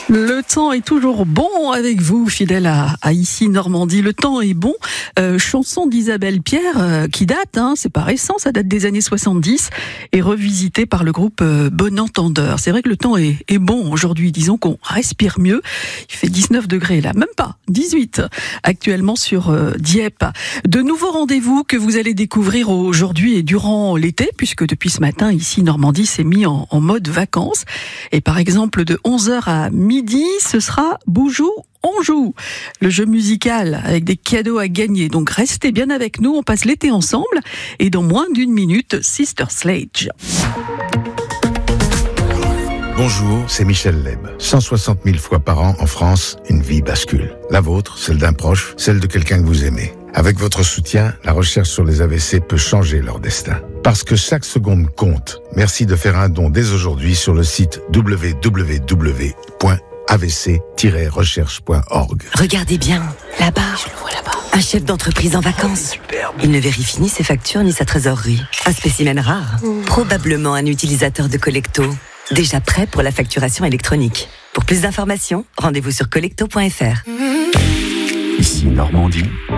Le temps est toujours bon avec vous, fidèle à Ici Normandie. Le temps est bon. Chanson d'Isabelle Pierre qui date, c'est pas récent, ça date des années 70 et revisitée par le groupe Bon Entendeur. C'est vrai que le temps est bon aujourd'hui. Disons qu'on respire mieux. Il fait 19 degrés là, même pas 18 actuellement sur Dieppe. De nouveaux rendez-vous que vous allez découvrir aujourd'hui et durant l'été, puisque depuis ce matin, Ici Normandie s'est mis en mode vacances. Et par exemple, de 11h à midi, ce sera Boujou, on joue. Le jeu musical avec des cadeaux à gagner. Donc restez bien avec nous, on passe l'été ensemble. Et dans moins d'une minute, Sister Sledge. Bonjour, c'est Michel Leb. 160 000 fois par an en France, une vie bascule. La vôtre, celle d'un proche, celle de quelqu'un que vous aimez. Avec votre soutien, la recherche sur les AVC peut changer leur destin. Parce que chaque seconde compte. Merci de faire un don dès aujourd'hui sur le site www.avc-recherche.org. Regardez bien, là-bas. Je le vois là-bas. Un chef d'entreprise en vacances. Superbe. Il ne vérifie ni ses factures ni sa trésorerie. Un spécimen rare. Probablement un utilisateur de Collecto. Déjà prêt pour la facturation électronique. Pour plus d'informations, rendez-vous sur collecto.fr. Ici Normandie.